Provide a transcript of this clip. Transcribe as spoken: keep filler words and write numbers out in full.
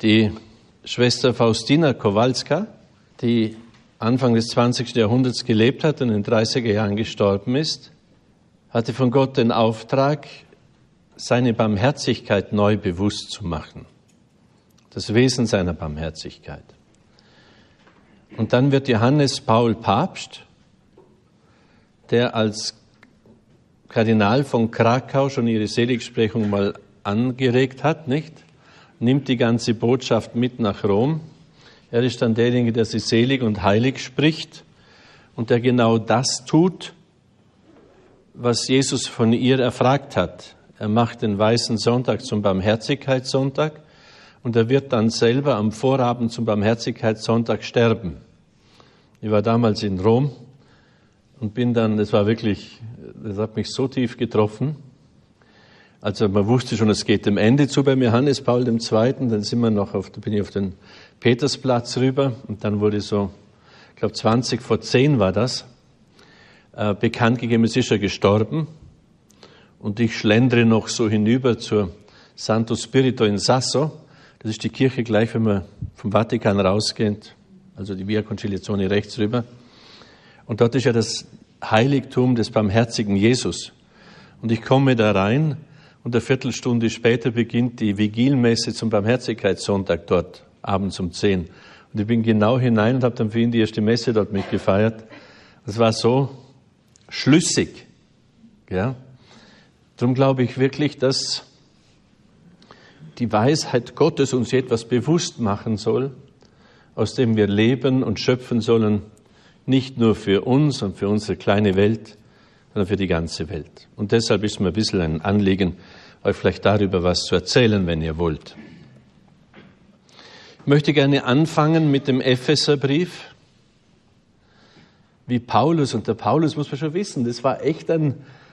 Die Schwester Faustina Kowalska, die Anfang des zwanzigsten Jahrhunderts gelebt hat und in den dreißiger Jahren gestorben ist, hatte von Gott den Auftrag, seine Barmherzigkeit neu bewusst zu machen. Das Wesen seiner Barmherzigkeit. Und dann wird Johannes Paul Papst, der als Kardinal von Krakau schon ihre Seligsprechung mal angeregt hat, nicht? Nimmt die ganze Botschaft mit nach Rom. Er ist dann derjenige, der sie selig und heilig spricht und der genau das tut, was Jesus von ihr erfragt hat. Er macht den Weißen Sonntag zum Barmherzigkeitssonntag und er wird dann selber am Vorabend zum Barmherzigkeitssonntag sterben. Ich war damals in Rom und bin dann, das war wirklich, das hat mich so tief getroffen. Also man wusste schon, es geht dem Ende zu beim Johannes Paul der Zweite. Dann sind wir noch auf, da bin ich auf den Petersplatz rüber und dann wurde so, ich glaube zwanzig vor zehn war das, äh, bekannt gegeben, es ist er gestorben. Und ich schlendere noch so hinüber zur Santo Spirito in Sasso. Das ist die Kirche gleich, wenn man vom Vatikan rausgeht, also die Via Conciliazione rechts rüber. Und dort ist ja das Heiligtum des barmherzigen Jesus. Und ich komme da rein und eine Viertelstunde später beginnt die Vigilmesse zum Barmherzigkeitssonntag dort, abends um zehn. Und ich bin genau hinein und habe dann für ihn die erste Messe dort mitgefeiert. Das war so schlüssig. Ja. Darum glaube ich wirklich, dass die Weisheit Gottes uns etwas bewusst machen soll, aus dem wir leben und schöpfen sollen, nicht nur für uns und für unsere kleine Welt, sondern für die ganze Welt. Und deshalb ist mir ein bisschen ein Anliegen, euch vielleicht darüber was zu erzählen, wenn ihr wollt. Ich möchte gerne anfangen mit dem Epheserbrief. Wie Paulus, und der Paulus muss man schon wissen, das war echt ein,